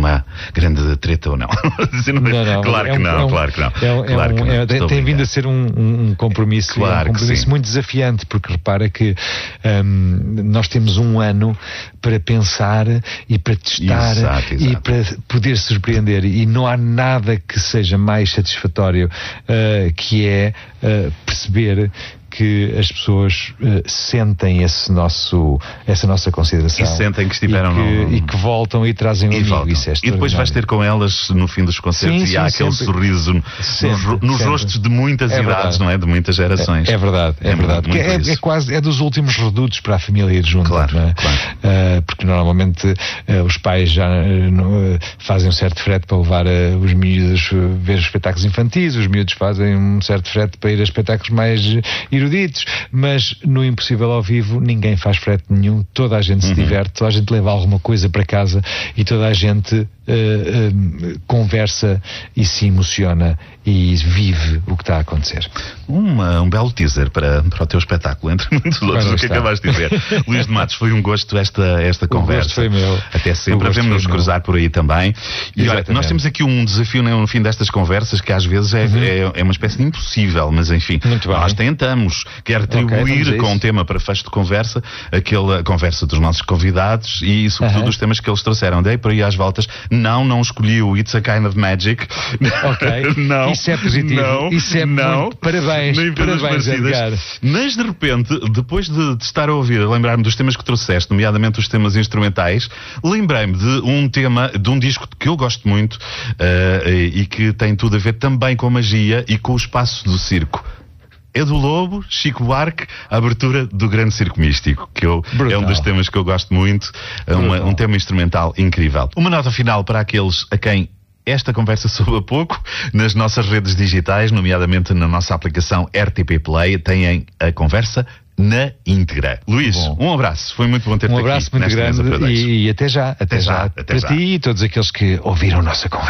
uma grande treta ou não? Não, claro que não, claro que não. Tem vindo a ser um compromisso, claro, um compromisso muito desafiante, porque repara que nós temos um ano para pensar e para testar. Exato. E para poder surpreender, e não há nada que seja mais satisfatório que é perceber que as pessoas sentem essa nossa consideração. E sentem que estiveram e que voltam e trazem um amigo. Isso é e depois vais ter com elas no fim dos concertos, e há aquele sorriso nos rostos de muitas idades, não é? De muitas gerações. É verdade. É dos últimos redutos para a família ir junto, claro, não é? Claro. Porque normalmente os pais já fazem um certo frete para levar os miúdos ver espetáculos infantis, os miúdos fazem um certo frete para ir a espetáculos mais eruditos, mas no Impossível ao Vivo ninguém faz frete nenhum, toda a gente se diverte, toda a gente leva alguma coisa para casa e toda a gente conversa e se emociona e vive o que está a acontecer. Um belo teaser para o teu espetáculo, entre muitos outros, o que acabaste de ver. Luís de Matos, foi um gosto esta conversa. O gosto foi meu. Até sempre, devemos-nos cruzar por aí também. E olha, nós temos aqui um desafio no fim destas conversas que às vezes é uma espécie de impossível, mas enfim, nós tentamos, quer atribuir com um tema para fecho de conversa, aquela conversa dos nossos convidados e sobretudo os temas que eles trouxeram. Dei por aí às voltas. Não escolhi o It's a Kind of Magic. Ok, não, isso é positivo. Isso é muito. Parabéns, Edgar. Mas de repente, depois de estar a ouvir, a lembrar-me dos temas que trouxeste, nomeadamente os temas instrumentais, lembrei-me de um tema, de um disco que eu gosto muito e que tem tudo a ver também com magia e com o espaço do circo. É do Lobo, Chico Buarque, a abertura do Grande Circo Místico, que é um dos temas que eu gosto muito, um tema instrumental incrível. Uma nota final para aqueles a quem esta conversa soube a pouco, nas nossas redes digitais, nomeadamente na nossa aplicação RTP Play, têm a conversa na íntegra. Luís, um abraço, foi muito bom ter-te aqui. Um abraço muito grande e até já. Até já. Para ti e todos aqueles que ouviram a nossa conversa.